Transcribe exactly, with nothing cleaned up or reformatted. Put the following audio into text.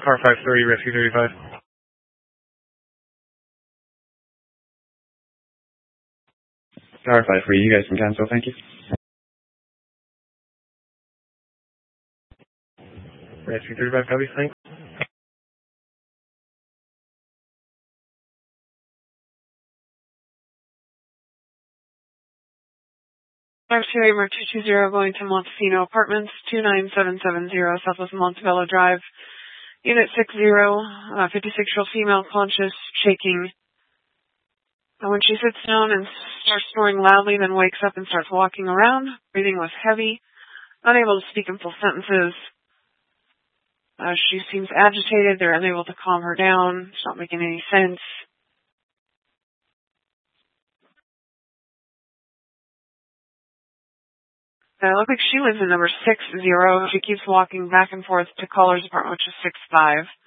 Car five thirty, Rescue thirty-five. Car five three, you guys can cancel, thank you. Rescue thirty-five, copy, thanks. five two eight, Mark two two zero, going to Montesino Apartments, two nine seven seven zero, Southwest Montebello Drive, Unit six zero, uh, fifty-six-year-old female, conscious, shaking. And when she sits down and starts snoring loudly, then wakes up and starts walking around, breathing was heavy, unable to speak in full sentences. Uh, she seems agitated. They're unable to calm her down. It's not making any sense. Uh, it looks like she lives in number six zero. She keeps walking back and forth to caller's apartment, which is six five.